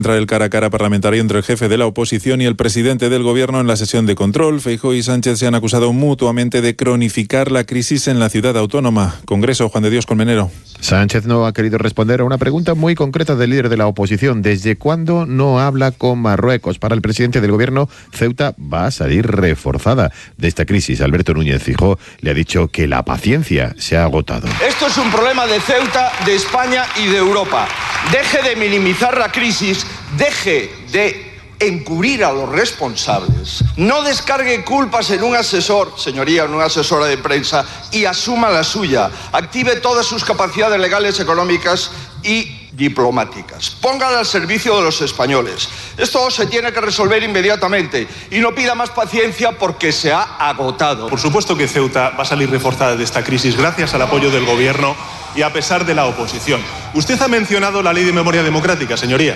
Entra el cara a cara parlamentario entre el jefe de la oposición y el presidente del gobierno en la sesión de control. Feijóo y Sánchez se han acusado mutuamente de cronificar la crisis en la ciudad autónoma. Congreso, Juan de Dios Colmenero. Sánchez no ha querido responder a una pregunta muy concreta del líder de la oposición. ¿Desde cuándo no habla con Marruecos? Para el presidente del gobierno, Ceuta va a salir reforzada de esta crisis. Alberto Núñez Feijóo le ha dicho que la paciencia se ha agotado. Esto es un problema de Ceuta, de España y de Europa. Deje de minimizar la crisis, deje de encubrir a los responsables, no descargue culpas en un asesor, señoría, en una asesora de prensa, y asuma la suya. Active todas sus capacidades legales, económicas y diplomáticas. Póngala al servicio de los españoles. Esto se tiene que resolver inmediatamente y no pida más paciencia porque se ha agotado. Por supuesto que Ceuta va a salir reforzada de esta crisis gracias al apoyo del gobierno y a pesar de la oposición. Usted ha mencionado la ley de memoria democrática, señoría.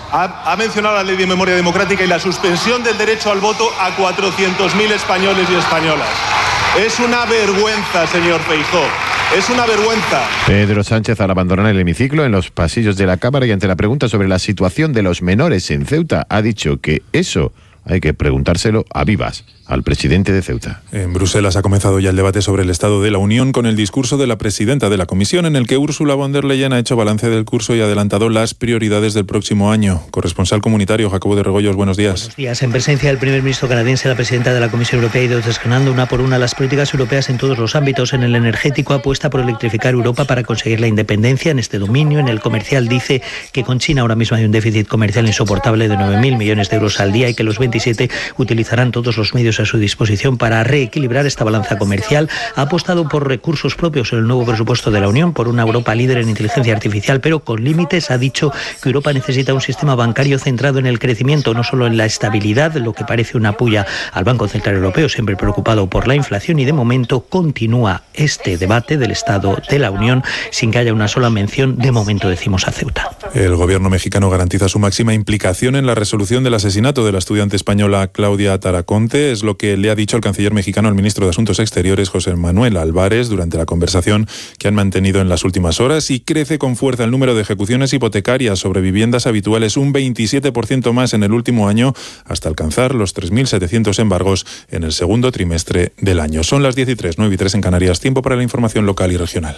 Ha mencionado la ley de memoria democrática y la suspensión del derecho al voto a 400.000 españoles y españolas. Es una vergüenza, señor Feijóo. Es una vergüenza. Pedro Sánchez, al abandonar el hemiciclo en los pasillos de la Cámara y ante la pregunta sobre la situación de los menores en Ceuta, ha dicho que eso hay que preguntárselo a vivas al presidente de Ceuta. En Bruselas ha comenzado ya el debate sobre el Estado de la Unión con el discurso de la presidenta de la Comisión, en el que Ursula von der Leyen ha hecho balance del curso y ha adelantado las prioridades del próximo año. Corresponsal comunitario, Jacobo de Regoyos, buenos días. Buenos días. En presencia del primer ministro canadiense, la presidenta de la Comisión Europea ha ido desgranando una por una las políticas europeas en todos los ámbitos. En el energético apuesta por electrificar Europa para conseguir la independencia en este dominio. En el comercial dice que con China ahora mismo hay un déficit comercial insoportable de 9.000 millones de euros al día y que los 27 utilizarán todos los medios a su disposición para reequilibrar esta balanza comercial. Ha apostado por recursos propios en el nuevo presupuesto de la Unión, por una Europa líder en inteligencia artificial, pero con límites. Ha dicho que Europa necesita un sistema bancario centrado en el crecimiento, no solo en la estabilidad, lo que parece una pulla al Banco Central Europeo, siempre preocupado por la inflación, y de momento continúa este debate del Estado de la Unión sin que haya una sola mención, de momento decimos, a Ceuta. El gobierno mexicano garantiza su máxima implicación en la resolución del asesinato de la estudiante española Claudia Taraconte. Es lo que le ha dicho el canciller mexicano al ministro de Asuntos Exteriores, José Manuel Álvarez, durante la conversación que han mantenido en las últimas horas. Y crece con fuerza el número de ejecuciones hipotecarias sobre viviendas habituales, un 27% más en el último año, hasta alcanzar los 3.700 embargos en el segundo trimestre del año. Son las 10:03, 9:03 en Canarias. Tiempo para la información local y regional.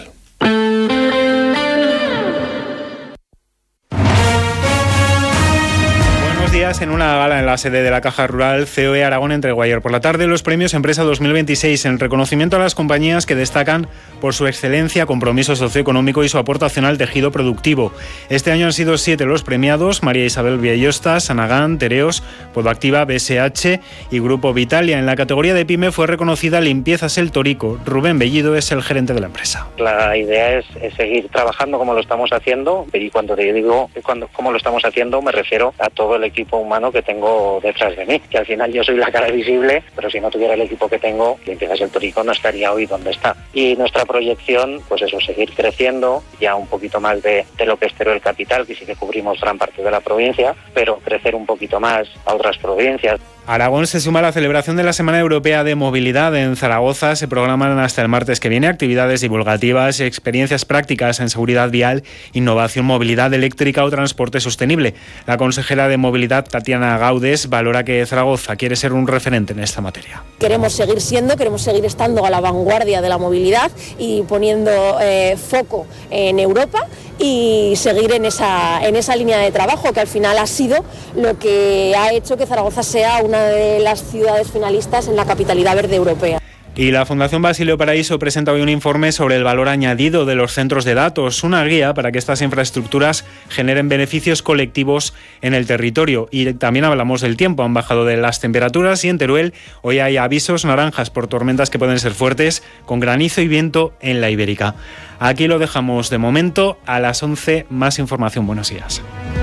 En una gala en la sede de la Caja Rural, COE Aragón entregó ayer por la tarde los premios Empresa 2026 en reconocimiento a las compañías que destacan por su excelencia, compromiso socioeconómico y su aportación al tejido productivo. Este año han sido 7 los premiados: María Isabel Villayosta, Sanagán, Tereos, Podoactiva, BSH y Grupo Vitalia. En la categoría de PYME fue reconocida Limpiezas El Torico. Rubén Bellido es el gerente de la empresa. La idea es seguir trabajando como lo estamos haciendo, y cuando te digo cómo lo estamos haciendo me refiero a todo el equipo humano que tengo detrás de mí, que al final yo soy la cara visible, pero si no tuviera el equipo que tengo, Limpiezas El Torico no estaría hoy donde está. Y nuestra proyección, pues eso, seguir creciendo, ya un poquito más de lo que es Teruel Capital, que sí que cubrimos gran parte de la provincia, pero crecer un poquito más a otras provincias. Aragón se suma a la celebración de la Semana Europea de Movilidad. En Zaragoza se programan hasta el martes que viene actividades divulgativas y experiencias prácticas en seguridad vial, innovación, movilidad eléctrica o transporte sostenible. La consejera de Movilidad, Tatiana Gaudes, valora que Zaragoza quiere ser un referente en esta materia. Queremos seguir estando a la vanguardia de la movilidad y poniendo foco en Europa y seguir en esa línea de trabajo que al final ha sido lo que ha hecho que Zaragoza sea una de las ciudades finalistas en la capitalidad verde europea. Y la Fundación Basilio Paraíso presenta hoy un informe sobre el valor añadido de los centros de datos, una guía para que estas infraestructuras generen beneficios colectivos en el territorio. Y también hablamos del tiempo. Han bajado de las temperaturas y en Teruel hoy hay avisos naranjas por tormentas que pueden ser fuertes, con granizo y viento en la Ibérica. Aquí lo dejamos de momento. A las 11 más información. Buenos días.